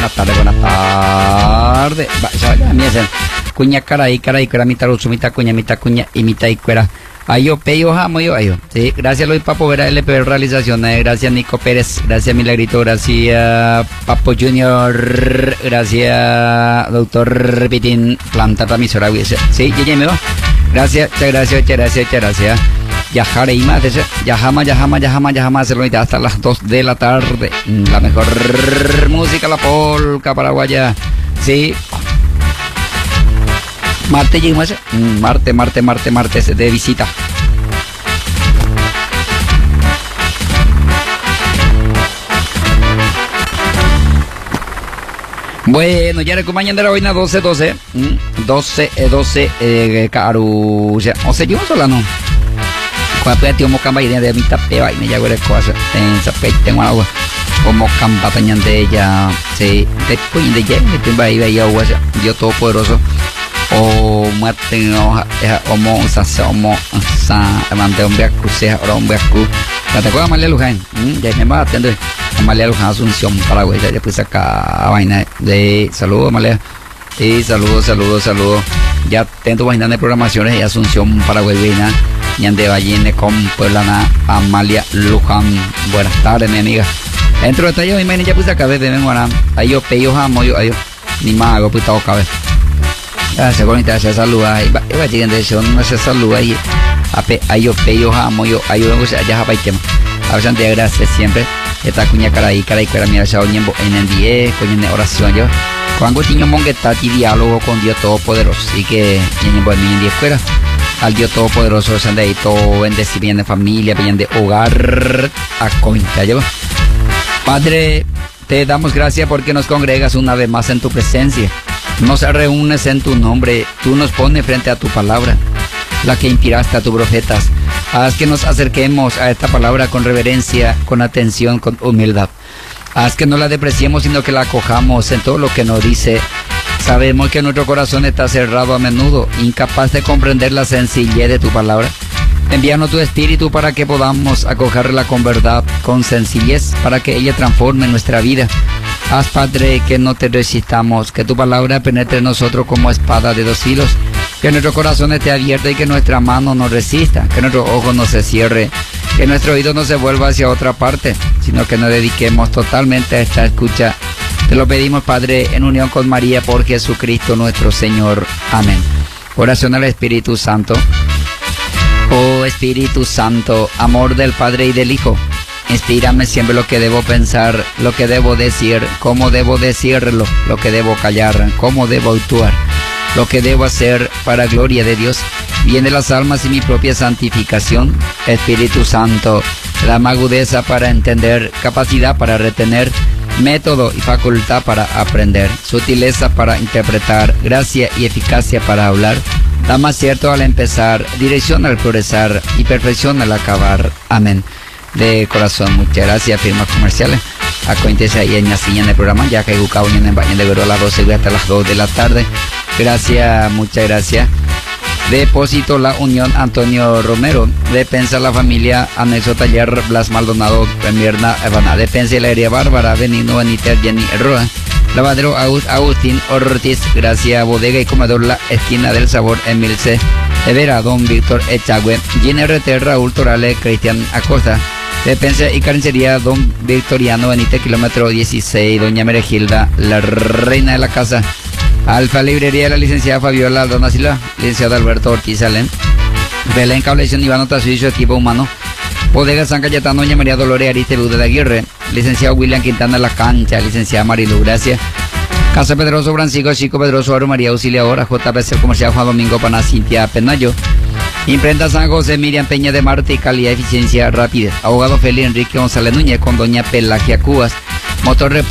buenas tardes. Ya me hacen cuña caray, cuera, mitad ruso, mitad cuña, y mitad y cuera. Ayo, peyo, jamo, yo, ayo. Sí, gracias Luis Papo Vera, LP Realizaciones, gracias Nico Pérez, gracias Milagrito, gracias Papo Junior, gracias Doctor Pitín, planta transmisora, sí, me va. Gracias, muchas gracias. Yajare y más, Yajama, se lo invita hasta las 2 de la tarde. La mejor música, la polca paraguaya. Sí. Martes llegamos, martes de visita. Bueno, ya recompañan de la vaina 12, caru, o sea, yo sola no. Cuando tío mocamba idea de mi tapea y me llamo de cosas en zapete tengo agua como campa tañan de ella se de coin de yen de va y agua Dios todopoderoso o mate o mo sa amante hombre acuse ahora hombre acu la te acuerdas Amalia Luján ya me va a atender Amalia Luján Asunción Paraguay ya después acá vaina de saludos Amalia y saludos ya tengo vaina de programaciones y Asunción Paraguay vaina Ñande Ballene con Pueblana Amalia Luján. Buenas tardes, mi amiga. Dentro de tallo, mi ya puse acá de memoria. Ayo, peyo, jamo, yo, ni más hago, pues, otra vez. Gracias, bonita, se saluda. Iba a decir de eso, no se saluda. Ayo, peyo, jamo, yo, ya japa y tema. A ver, Santiago, gracias siempre. Esta cuña caray, cuera, mira, chao, ñembo, en el día, coño, en oración, yo. Cuando tiño mongueta, diálogo con Dios Todopoderoso. Así que, ñembo, en mi día fuera. Al Dios Todopoderoso, todo bendecir bien de familia, bien de hogar, a cointa, ¿lleva? Padre, te damos gracias porque nos congregas una vez más en tu presencia. Nos reúnes en tu nombre, tú nos pones frente a tu palabra, la que inspiraste a tus profetas. Haz que nos acerquemos a esta palabra con reverencia, con atención, con humildad. Haz que no la despreciemos, sino que la acojamos en todo lo que nos dice. Sabemos que nuestro corazón está cerrado a menudo, incapaz de comprender la sencillez de tu palabra. Envíanos tu espíritu para que podamos acogerla con verdad, con sencillez, para que ella transforme nuestra vida. Haz, Padre, que no te resistamos, que tu palabra penetre en nosotros como espada de 2 filos, que nuestro corazón esté abierto y que nuestra mano no resista, que nuestro ojo no se cierre, que nuestro oído no se vuelva hacia otra parte, sino que nos dediquemos totalmente a esta escucha. Te lo pedimos, Padre, en unión con María, por Jesucristo nuestro Señor. Amén. Oración al Espíritu Santo. Oh Espíritu Santo, amor del Padre y del Hijo, inspírame siempre lo que debo pensar, lo que debo decir, cómo debo decirlo, lo que debo callar, cómo debo actuar, lo que debo hacer para gloria de Dios, bien de las almas y mi propia santificación. Espíritu Santo, dame agudeza para entender, capacidad para retener, método y facultad para aprender, sutileza para interpretar, gracia y eficacia para hablar, dame acierto al empezar, dirección al progresar y perfección al acabar. Amén. De corazón, muchas gracias. Firmas comerciales. Acoíntese ahí en el programa, ya que educado en Baño de Veró a las 12 hasta las 2 de la tarde. Gracias, muchas gracias. Depósito La Unión Antonio Romero. Defensa la familia Anexo Taller Blas Maldonado Premierna Evana. Defensa la Aérea Bárbara Benigno Benítez Jenny Roa. Lavadero Agustín Ortiz. Gracias Bodega y Comedor La Esquina del Sabor Emil C. Evera Don Víctor Echagüe. GNRT Raúl Torales Cristian Acosta. Defensa y Carnicería Don Victoriano Benítez kilómetro 16. Doña Meregilda, la reina de la casa. Alfa Librería, la licenciada Fabiola Aldona Silva, licenciado Alberto Ortiz Alén, Belén Cableción Iván Otasuizo, equipo humano, Bodega San Cayetano, doña María Dolores Ariste Luz de Aguirre, licenciado William Quintana La Cancha, licenciada Marilu Gracia, Casa Pedroso Francisco Chico Pedroso Aro María Auxiliadora, JPC Comercial Juan Domingo Pana Cintia Penayo, Imprenta San José Miriam Peña de Marte y calidad, eficiencia, rapidez, abogado Félix Enrique González Núñez con doña Pelagia Cubas, Motor